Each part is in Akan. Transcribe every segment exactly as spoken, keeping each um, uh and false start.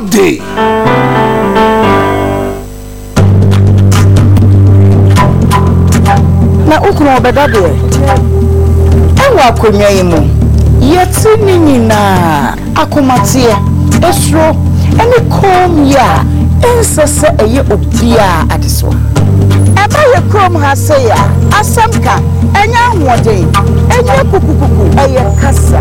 Day. Na ukuru obeda de. Ewa akonwa yi mu. Yeti nini na akomatie. Esro ene kom ya. Ensese eye obia adeso. Eba ye krom ha se ya. Asamka enya ahode. Enya kukukuku eye kasa.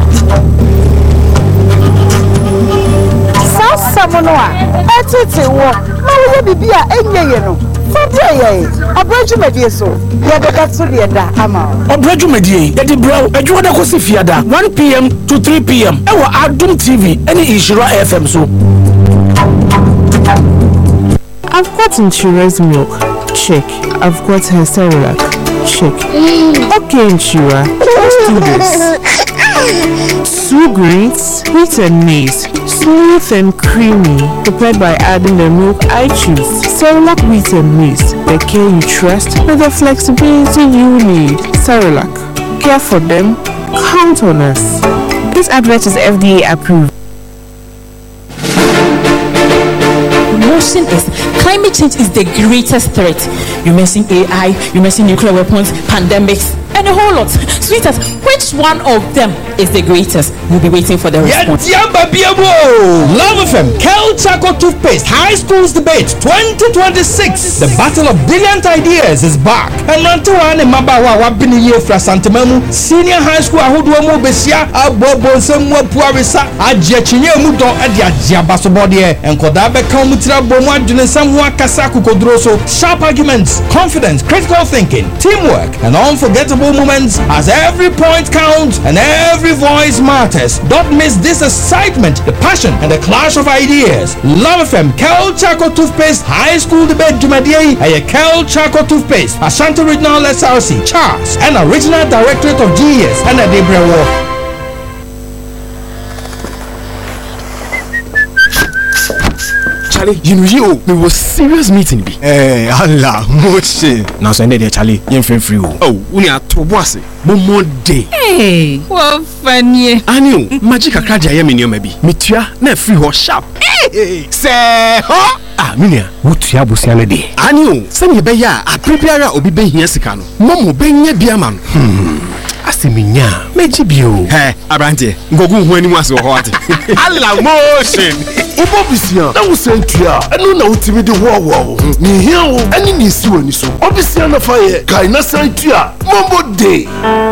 Sasa mono a etete wo. Ma wo bibia enye ye no. Fabia Abraju medie so. Ya de so de da ama. Abraju medie. Ya di bro, adwo da ko se fiada one p m to three p m E wa Adum T V any Ishira F M so. I've got Inshira's milk. Check. I've got her Cerelac. Check. Okay, Inshira. Let's do this. Two greens, wheat and maize, smooth and creamy, prepared by adding the milk I choose. Cerelac wheat and maize, the care you trust with the flexibility you need. Cerelac, care for them, count on us. This advert is F D A approved. Motion is climate change is the greatest threat. You mention A I, you mention nuclear weapons, pandemics, and a whole lot. Sweetheart, which one of them is the greatest? We'll be waiting for the response. Love F M, Kel Chaco Toothpaste, High Schools Debate twenty twenty-six. The Battle of Brilliant Ideas is back. And Rantuan and Mabawa Wabini Ye Fra Santamamu, Senior High School Ahuduamu Besia, Abobo Semwa Puarisa, Adjechinye Mudo, Adia Jabasobodie, and Kodabe Kamutra Bomwa Junesamwa Kasaku Kodroso, sharp arguments, confidence, critical thinking, teamwork, and unforgettable moments as every point counts and every voice matters. Don't miss this excitement, the passion, and the clash of ideas. Love F M, Kel Chaco Toothpaste, High School Debate Jumadiye, and Kel Chaco Toothpaste, Ashanti Regional S R C, Charles, and Original Directorate of G E S, and a Debra War. Charlie, you know you we was serious meeting be. Eh, Allah, moche. Now so there Charlie, you free free. Oh, we are to boss. Momo day. Hey, what funny. Anu, magic akra ya me maybe. Mitua na free ho sharp. Hey, say ho. Ah, minia, wutua busiane de. Anu, se me be ya, a prepare obi be hia sika no. Momo be nya bia man. Hmm. Asiminya, meji bio. Hey, Abrante, ngogu hu ani wase ho ate. Allah motion. Obobisia, na wo sentua, enu na utimi de ho wo. Ni hia wo, ani ni si wani so. Obisia na fa ye, kai na sentua, Mombo Day.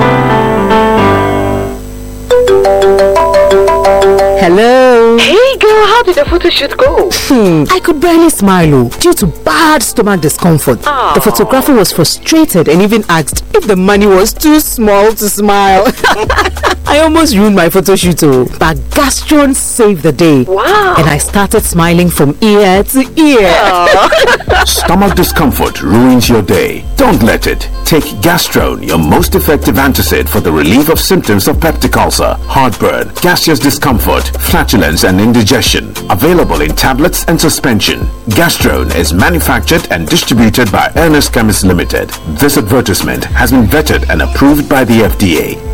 Hello. Hey girl, how did the photo shoot go? Hmm, I could barely smile oh, due to bad stomach discomfort. Aww. The photographer was frustrated and even asked if the money was too small to smile. I almost ruined my photo shoot oh, but Gastron saved the day. Wow. And I started smiling from ear to ear. Stomach discomfort ruins your day. Don't let it. Take Gastrone, your most effective antacid for the relief of symptoms of peptic ulcer, heartburn, gaseous discomfort, flatulence and indigestion. Available in tablets and suspension. Gastrone is manufactured and distributed by Ernest Chemists Limited. This advertisement has been vetted and approved by the F D A.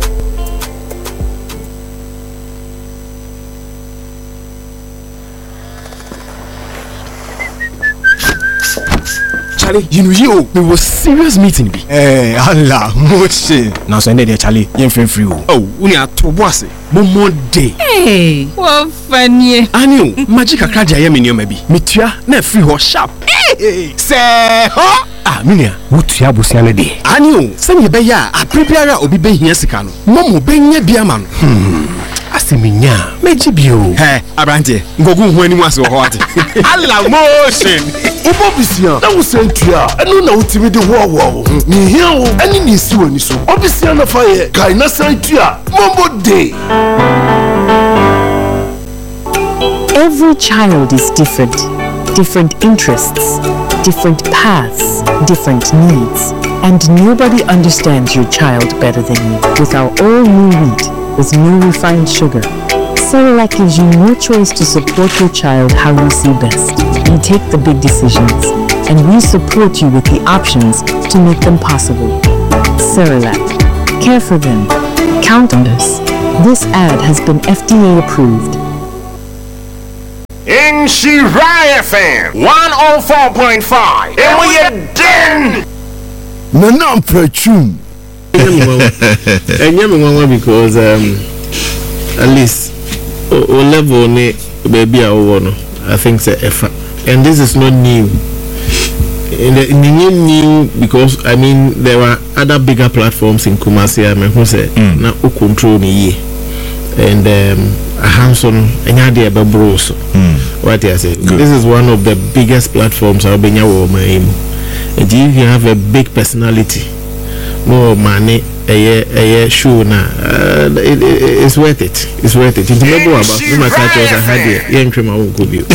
Charlie, you know you we was serious meeting be. Eh, Allah, moche. Now so there Charlie, you free free. Oh, we are to boss. Momo day. Hey, what funny. Anu, magic akra ya me maybe. Mitua na free ho sharp. Hey, say ho. Ah, minia, wutua busiane de. Anu, se me be ya, a prepare obi be hia sika no. Momo be nya bia man. Hmm. Asiminya, meji bio. Hey, Abrante, ngogu hu ani wase ho ate. Allah motion. Obobisia, na wo sentua, enu na utimi de ho wo. Ni hia wo, ani ni si wani so. Obisia na fa ye, kai na sentua, Mombo Day. Every child is different. Different interests, different paths, different needs. And nobody understands your child better than you. With our all-new wheat, with new refined sugar, Cerelac gives you no choice to support your child how you see best. We take the big decisions, and we support you with the options to make them possible. Cerelac, care for them. Count on us. This ad has been F D A approved. in Shirai F M one oh four point five. And we are done. Nanam Prechum. And you because um, at least o level ne baby I want. I think it's a effort, and this is not new. In the new because I mean there are other bigger platforms in Kumasi. I mean who said na who control me and um, a hands-on and idea about bros. What I say, this is one of the biggest platforms I've been here. And if you have a big personality, more money, a a show now, uh, it, it, it's worth it. It's worth it. It's not about you might catch us a had here. Young Trema won't go you.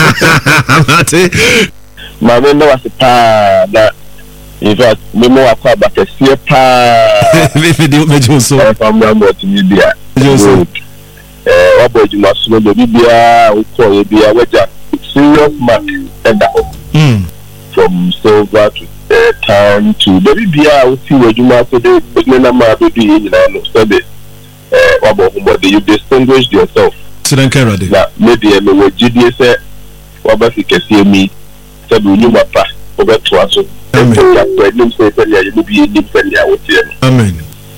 My window was a pa that in fact, me more about but a fear pa. Maybe the major so. I'm not to media. Joseph. Eh, what boy you must know the media. We call it media. We just serious mark and that. From silver to uh, time to the media. We see what you must say. But then I'm not doing it. You know, so the eh, what about what you distinguish yourself. So then, Kerry. That media me what G D S say. What about you can see me. So do you want to over to us? Amen. Amen.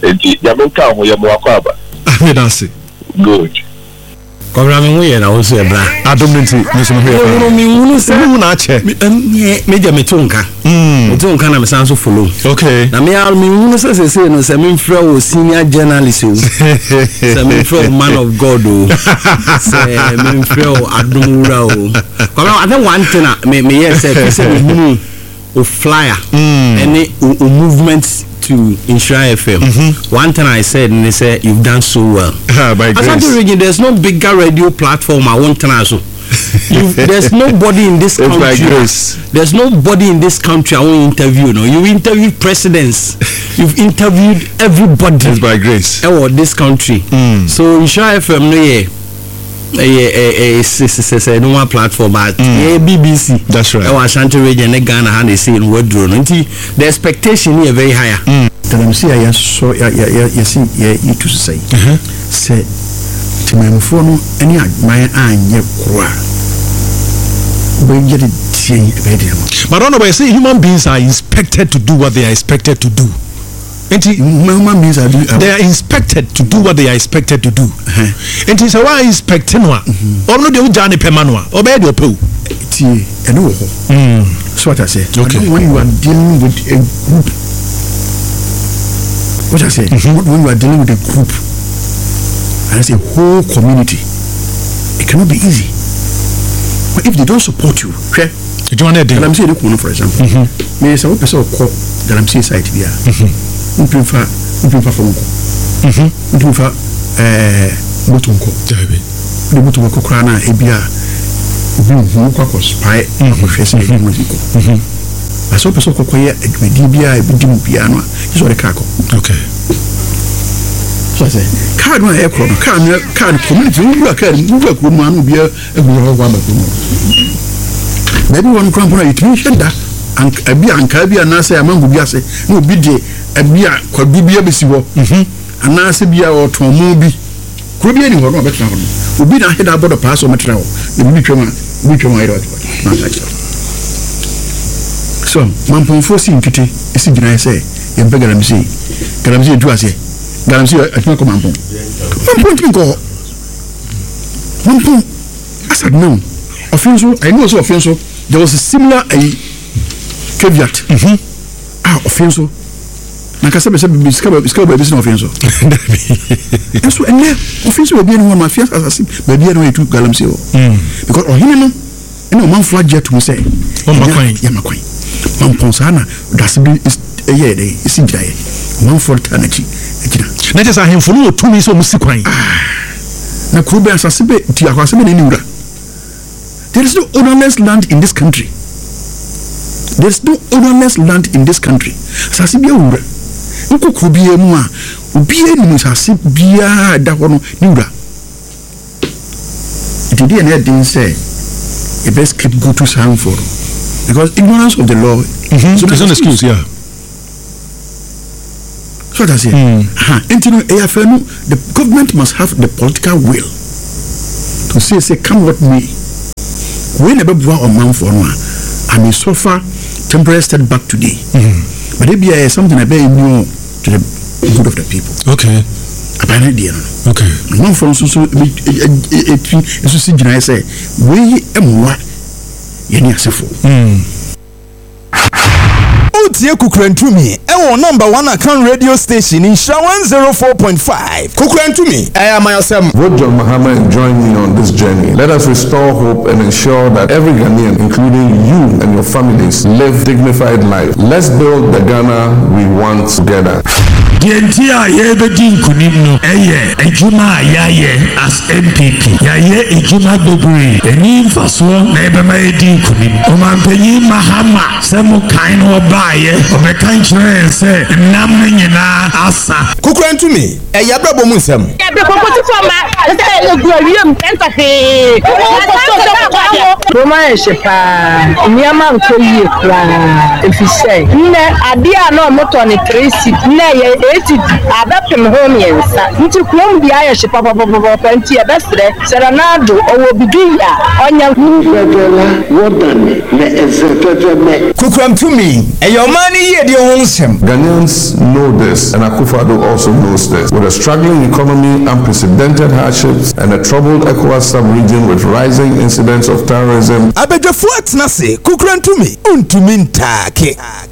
Amen. That's it. Good. Kọ̀ọ̀rọ̀ mi yẹn na o so ẹ bra. Adomnenti mi so mo here. Mo mi wunu se mo na che. Me je me to nka. Me to nka na me san so follow. Okay. Na me al mi wunu se se se no se me mfra o senior journalist o. Se me mfra man of God o. Se me mfra o adumura o. Kọ̀ọ̀rọ̀ I think one thing me me yes say se me wunu o flyer. Any o movements to Insura F M. Mm-hmm. One thing I said, and they said, you've done so well. Ah, by grace. Asante Region, there's no bigger radio platform I want to answer. There's nobody in this country. By grace. There's nobody in this country I want to interview. No, you interviewed presidents. You've interviewed everybody. It's by grace. Oh, this country. Mm. So Insura F M, no, yeah. A a no one platform at B B C. That's right. Our Ashanti Region, Ghana, and they say in word drone. The expectation here very higher. Tell them see I saw ya ya ya ya see ya you to say. Say to my phone any my anye kwa. We get it. But I don't know why say human beings are expected to do what they are expected to do. Human beings are do, they are expected to do what they are expected to do. And it's a why expecting one. Or no, they will journey per manual or bed your poo. And no, so what I say. Okay. When you are dealing with a group, what I say, when you are dealing with a group, and it's a whole community, it cannot be easy. But if they don't support you, okay? You don't want to I'm saying, for example, may some person call that I'm saying side here. Mpimfa mpimfa fonko mhm mpimfa eh motonko dabe de motonko kra na ebia obi hu kwa ko spy ko hwese e motonko mhm aso peso kokoye adwadi bia ebidim bia no so re kako okay so say card no e kro no card card community wu card wu ko mu anu bia eguro kwa ba ko maybe one cramp na itimi sheda anka bia anka bia na say amangu bia say no obi de abia kwadu bia besi ho mhm anase bia otomo bi kuro bia ni ho no betra ho obi na heda bodo pass o metra ho e bi twema bi twema ira na sakira so mamponfo si nkiti esi gina say ye mpe galamsi galamsi du ase galamsi atima ko mampon mampon tin ko mampon asad no offenso I know so offenso there was a similar a caveat mhm ah offenso na kasa be se be skaba skaba be se offenso eso ene offenso be no ma fias asasi be be no etu galamsi o because ohine no ene o man flag jet mu say o makwan ya makwan man ponsana das bi eye dey isi gidaye man for tanachi ekina na je sa hemfo no otumi so mu sikwan na kuro be asasi be ti akwase be ni wura. There is no ownerless land in this country. There is no ownerless land in this country. Asasi bia wura. Nko krobie mu a obie ni asasi bia da ho no ni wura. It dey na dey say a best keep go to sound for because ignorance of the law mm-hmm. so there's no excuse yeah. So that's it. Ha, mm. A F N, the government must have the political will to say say come what may. we never bua on man for no I may suffer temporary setback today. Mm-hmm. But it be uh, something I very new to the good of the people. Okay. Abana dia no. Okay. Man for so so it so see I say we emwa yeni asefo. Mm. Utie Kukrentumi ewo number one account radio station in Sha one oh four point five. Kukrentumi, I am myself. Vote John Mahama and join me on this journey. Let us restore hope and ensure that every Ghanaian, including you and your families, live dignified life. Let's build the Ghana we want together. Yentia yebedi nkunim no eye ejuma yaye as N P P yaye ejuma bebre eni mfaso na ebema edi nkunim omampanyi Mahama semu kan no baaye obekan kire se nam nyina asa Kukrentumi eya brabo mu nsem ebe kokoti fama se eguawiem entafe Roma eshepa nyama nkoyie kra efise nne ade a na moto ni three six nne ye eighty abapem home yensa nti kuom bia ye shepa papa panti e besre serenado owo bidia onya ngudela wodane na ezepepeme Kukrentumi eya mani ye de ho nsem. Ghanaians know this and Akufo-Addo also knows this. With a struggling economy, unprecedented hardships and a troubled ECOWAS sub-region with rising incidents of terrorism, Abedefo atnase Kukrentumi untumi ntake.